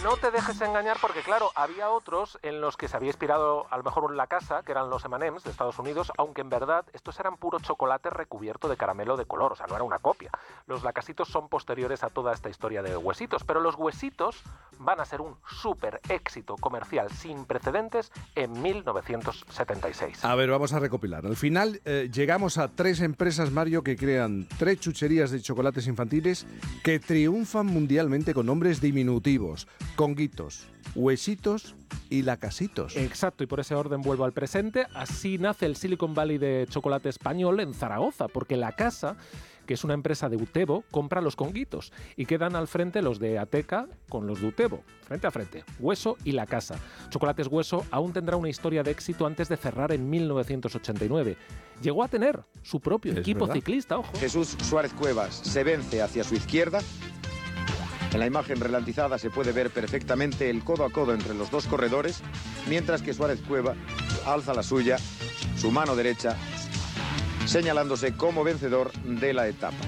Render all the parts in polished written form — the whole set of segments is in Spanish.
no te dejes engañar porque, claro, había otros en los que se había inspirado a lo mejor La Casa, que eran los M&M's de Estados Unidos, aunque en verdad estos eran puro chocolate recubierto de caramelo de color, o sea, no era una copia. Los lacasitos son posteriores a toda esta historia de Huesitos, pero los Huesitos van a ser un súper éxito comercial sin precedentes en 1976. A ver, vamos a recopilar. Al final llegamos a 3 empresas, Mario, que crean 3 chucherías de chocolates infantiles que triunfan mundialmente con nombres diminutivos: Conguitos, Huesitos y Lacasitos. Exacto, y por ese orden vuelvo al presente. Así nace el Silicon Valley de chocolate español en Zaragoza, porque La Casa, que es una empresa de Utebo, compra los Conguitos y quedan al frente los de Ateca con los de Utebo, frente a frente, Hueso y La Casa. Chocolates Hueso aún tendrá una historia de éxito antes de cerrar en 1989. Llegó a tener su propio equipo ciclista, ojo. Jesús Suárez Cuevas se vence hacia su izquierda. En la imagen ralentizada se puede ver perfectamente el codo a codo entre los dos corredores, mientras que Suárez Cueva alza la suya, su mano derecha, señalándose como vencedor de la etapa.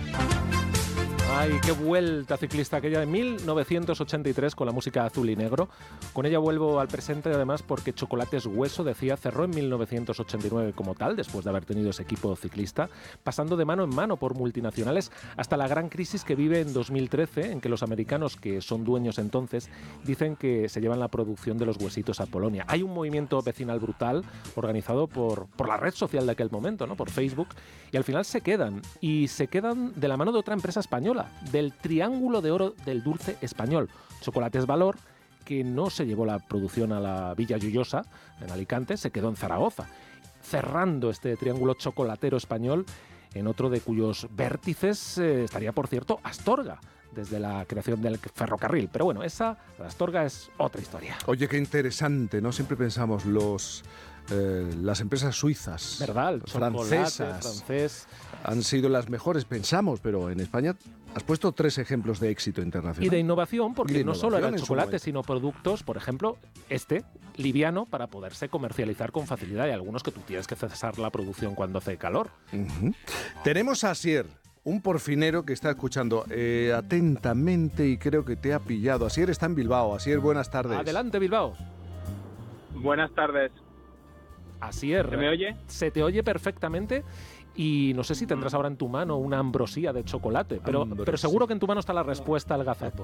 Ay, qué vuelta ciclista aquella de 1983 con la música azul y negro. Con ella vuelvo al presente además porque Chocolates Hueso, decía, cerró en 1989 como tal, después de haber tenido ese equipo ciclista, pasando de mano en mano por multinacionales hasta la gran crisis que vive en 2013, en que los americanos, que son dueños entonces, dicen que se llevan la producción de los huesitos a Polonia. Hay un movimiento vecinal brutal organizado por la red social de aquel momento, ¿no? Por Facebook, y al final se quedan de la mano de otra empresa española, del Triángulo de Oro del Dulce Español, Chocolates Valor, que no se llevó la producción a la Villa Lloyosa, en Alicante, se quedó en Zaragoza, cerrando este triángulo chocolatero español en otro de cuyos vértices estaría, por cierto, Astorga, desde la creación del ferrocarril. Pero bueno, esa, la Astorga, es otra historia. Oye, qué interesante, ¿no? Siempre pensamos las empresas suizas, ¿verdad? El francesas, francés, han sido las mejores, pensamos, pero en España has puesto 3 ejemplos de éxito internacional. Y de innovación, porque no solo era el chocolate, sino productos, por ejemplo, liviano, para poderse comercializar con facilidad, y algunos que tú tienes que cesar la producción cuando hace calor. Uh-huh. Tenemos a Asier, un porfinero que está escuchando atentamente y creo que te ha pillado. Asier está en Bilbao. Asier, buenas tardes. Adelante, Bilbao. Buenas tardes. Asier, ¿se me oye? Se te oye perfectamente y no sé si tendrás ahora en tu mano una ambrosía de chocolate, pero seguro que en tu mano está la respuesta al gazapo.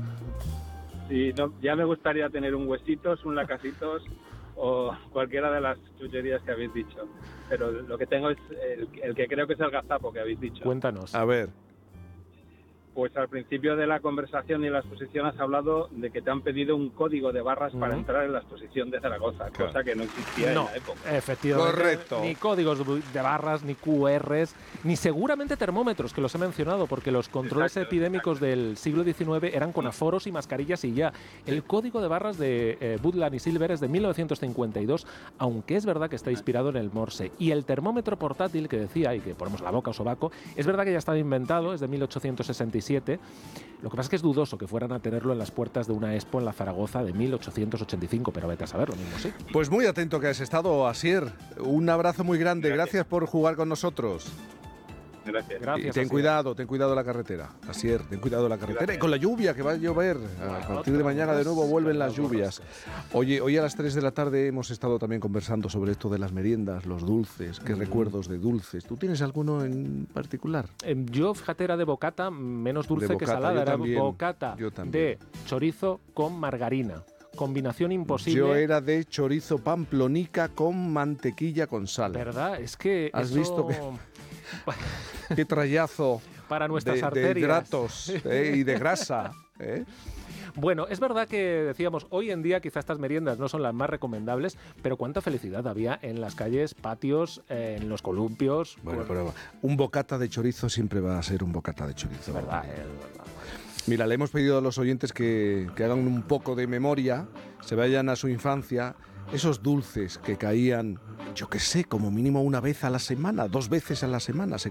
Sí, no, ya me gustaría tener un Huesitos, un Lacasitos o cualquiera de las chucherías que habéis dicho, pero lo que tengo es el que creo que es el gazapo que habéis dicho. Cuéntanos. A ver. Pues al principio de la conversación y la exposición has hablado de que te han pedido un código de barras para entrar en la exposición de Zaragoza, cosa que no existía en la época. Efectivamente. Correcto. Ni códigos de barras, ni QRs, ni seguramente termómetros, que los he mencionado, porque los controles epidémicos del siglo XIX eran con aforos y mascarillas y ya. El código de barras de Woodland y Silver es de 1952, aunque es verdad que está inspirado en el Morse. Y el termómetro portátil que decía, y que ponemos la boca o sobaco, es verdad que ya estaba inventado, es de 1867. Lo que pasa es que es dudoso que fueran a tenerlo en las puertas de una expo en la Zaragoza de 1885, pero vete a saber, lo mismo sí. Pues muy atento que has estado, Asier. Un abrazo muy grande. Gracias por jugar con nosotros. Gracias. Y ten cuidado la carretera. Asier, ten cuidado la carretera. Gracias. Y con la lluvia, que va a llover. A partir de mañana de nuevo vuelven las lluvias. Oye, hoy a las 3 de la tarde hemos estado también conversando sobre esto de las meriendas, los dulces, qué recuerdos de dulces. ¿Tú tienes alguno en particular? Yo, fíjate, era de bocata, menos dulce que salada. Era bocata de chorizo con margarina. Combinación imposible. Yo era de chorizo pamplonica con mantequilla con sal. ¿Verdad? Es que ¿Has visto qué trayazo para nuestras de arterias, hidratos y de grasa? Bueno, es verdad que decíamos, hoy en día quizás estas meriendas no son las más recomendables, pero cuánta felicidad había en las calles, patios, en los columpios. Bueno, pero un bocata de chorizo siempre va a ser un bocata de chorizo. ¿Verdad? Mira, le hemos pedido a los oyentes que hagan un poco de memoria, se vayan a su infancia, esos dulces que caían, yo qué sé, como mínimo una vez a la semana, 2 veces a la semana se